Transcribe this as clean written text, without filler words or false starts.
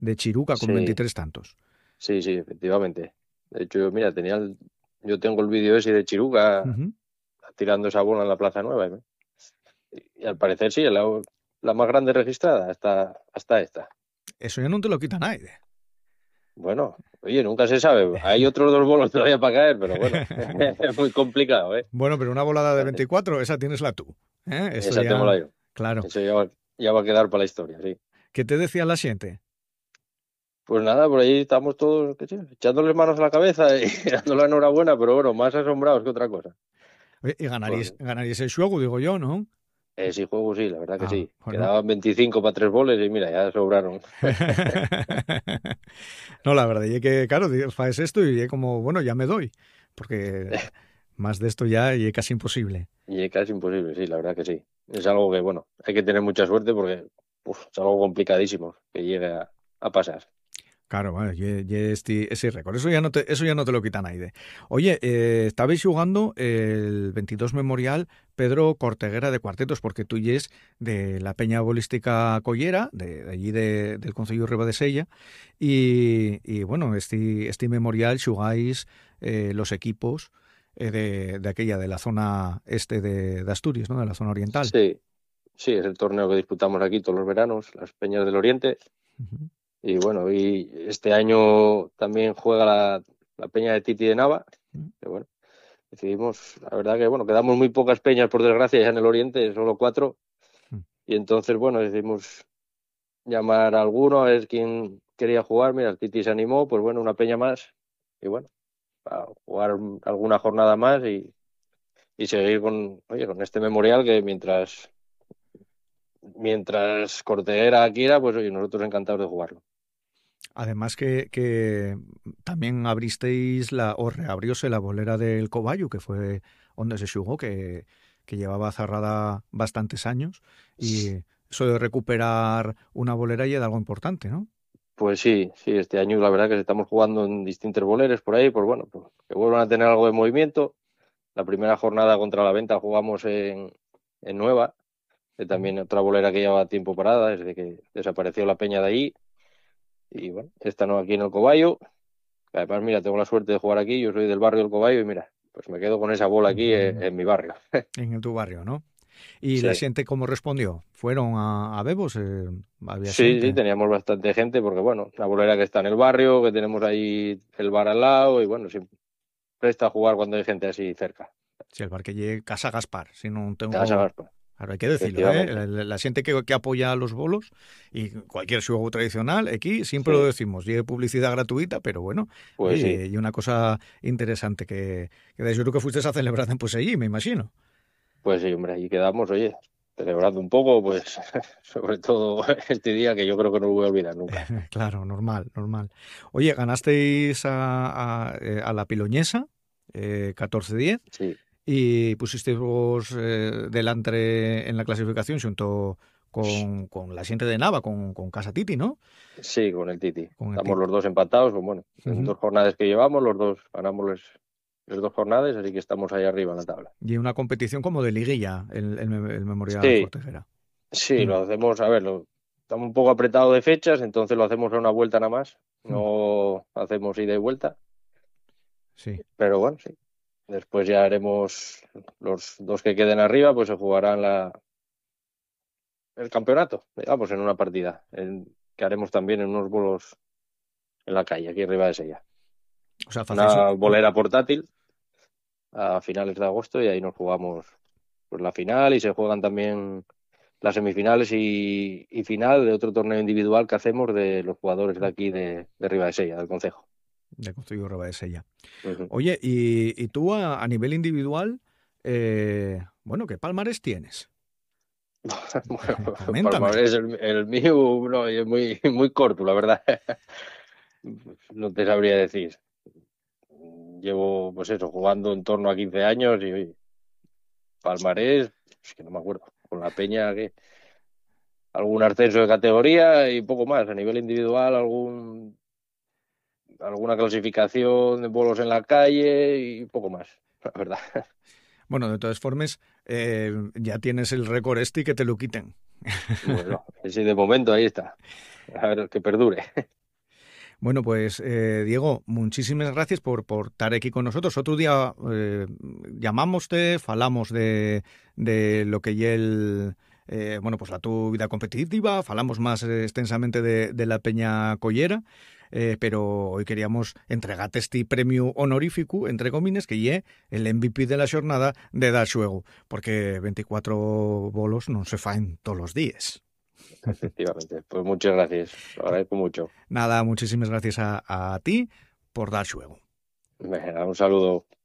de Chiruca con Sí, 23 tantos. sí, sí, efectivamente. De hecho, mira, yo tengo el vídeo ese de Chiruca Ujú. tirando esa bola en la Plaza Nueva. Y al parecer sí, la más grande registrada hasta esta. Eso ya no te lo quita nadie. Bueno, oye, nunca se sabe. Hay otros dos bolos todavía para caer, pero bueno, es muy complicado, ¿eh? Bueno, pero una volada de 24, esa tienes la tú. Eso Esa tengo ya, la yo. claro. Eso ya va a quedar para la historia, sí. ¿Qué te decía la gente? Pues nada, por ahí estamos todos, qué sé, echándoles manos a la cabeza y dándole la enhorabuena, pero bueno, más asombrados que otra cosa. Oye, y Porque ganaríais el juego, digo yo, ¿no? sí, juego sí, la verdad que Ah, sí. bueno. Quedaban 25 para 3 goles y mira, ya sobraron. No, la verdad, y que, claro, faes esto y como, bueno, ya me doy, porque más de esto ya y es casi imposible. Y es casi imposible, sí, la verdad que sí. Es algo que, bueno, hay que tener mucha suerte porque es algo complicadísimo que llegue a pasar. Claro, bueno, ese récord. Eso ya no te lo quita nadie. Oye, estabais jugando el 22 Memorial Pedro Corteguera de Cuartetos, porque tú y es de la Peña Bolística Collera, de allí del Concello de Ribadesella, y bueno, este memorial xugáis los equipos de aquella, de la zona este de Asturias, ¿no? De la zona oriental. Sí, sí, es el torneo que disputamos aquí todos los veranos, las Peñas del Oriente. Ujú. Y bueno, y este año también juega la Peña de Titi de Nava. Que bueno, decidimos, la verdad que bueno, quedamos muy pocas peñas por desgracia ya en el Oriente, solo 4. Y entonces, bueno, decidimos llamar a alguno a ver quién quería jugar. Mira, el Titi se animó, pues bueno, una peña más. Y bueno, a jugar alguna jornada más y seguir oye, con este memorial que mientras Corteguera quiera, pues oye, nosotros encantados de jugarlo. Además que también abristeis o reabrióse la bolera del Cobayo, que fue donde se jugó, que llevaba cerrada bastantes años, y eso de recuperar una bolera ya es algo importante, ¿no? Pues sí, sí, este año la verdad que estamos jugando en distintos boleres por ahí, pues bueno, pues que vuelvan a tener algo de movimiento. La primera jornada contra la Venta jugamos en Nueva, que también otra bolera que lleva tiempo parada, desde que desapareció la peña de ahí. Y bueno, esta no aquí en el Cobayo. Además, mira, tengo la suerte de jugar aquí, yo soy del barrio del Cobayo y mira, pues me quedo con esa bola aquí en mi barrio. En tu barrio, ¿no? ¿Y la Sí, gente cómo respondió? ¿Fueron a Bebos? ¿Había sí, sí, gente? teníamos bastante gente porque bueno, la bolera que está en el barrio, que tenemos ahí el bar al lado y bueno, siempre presta a jugar cuando hay gente así cerca. Sí, el bar que llegue Casa Gaspar, si no Casa tengo. Gaspa, Ahora hay que decirlo, ¿eh? efectivamente. La gente que apoya a los bolos y cualquier juego tradicional, aquí siempre lo Sí, decimos, y hay publicidad gratuita, pero bueno, pues sí, oye, y una cosa interesante que yo creo que fuiste a celebrar pues allí, me imagino. pues sí, hombre, ahí quedamos, oye, celebrando un poco, pues sobre todo este día que yo creo que no lo voy a olvidar nunca. Claro, normal, normal. Oye, ganasteis a la Piloñesa, 14-10, Sí, y pusisteis vos delante en la clasificación junto con la gente de Nava, con Casa Titi, ¿no? sí, con el Titi. Con el Estamos Titi. los dos empatados, pues bueno, en Ujú. 2 jornadas que llevamos, los dos ganamos las 2 jornadas, así que estamos ahí arriba en la tabla. Y una competición como de liguilla, el Memorial Sí, Cortejera. sí, Mm, lo hacemos, a ver, estamos un poco apretados de fechas, entonces lo hacemos a una vuelta nada más, mm, no hacemos ida y vuelta, sí. pero bueno, sí. Después ya haremos los dos que queden arriba, pues se jugarán el campeonato, digamos, en una partida, que haremos también en unos bolos en la calle, aquí arriba de Sella. O sea, hacéis Una bolera portátil a finales de agosto y ahí nos jugamos pues, la final y se juegan también las semifinales y final de otro torneo individual que hacemos de los jugadores de aquí de Ribadesella, del concejo. de Construyo Rebadesella. Ujú. Oye, y tú a nivel individual, bueno, ¿qué palmarés tienes? Bueno, Coméntame. palmarés, el mío no, es muy, muy corto, la verdad. No te sabría decir. Llevo, pues eso, jugando en torno a 15 años y oye, palmarés, es que no me acuerdo. Con la Peña, que algún ascenso de categoría y poco más. A nivel individual, alguna clasificación de bolos en la calle y poco más, la verdad. Bueno, de todas formas, ya tienes el récord este y que te lo quiten. Bueno, ese de momento ahí está. A ver, que perdure. Bueno, pues Diego, muchísimas gracias por estar aquí con nosotros. Otro día llamamoste, falamos de lo que ya bueno, pues la tu vida competitiva, falamos más extensamente de la Peña Collera, pero hoy queríamos entregarte este premio honorífico, entre comillas, que ye el MVP de la jornada de dar xuego, porque 24 bolos no se faen todos los días. Efectivamente. Pues muchas gracias. Lo agradezco mucho. Nada, muchísimas gracias a ti por dar xuego. Venga, un saludo.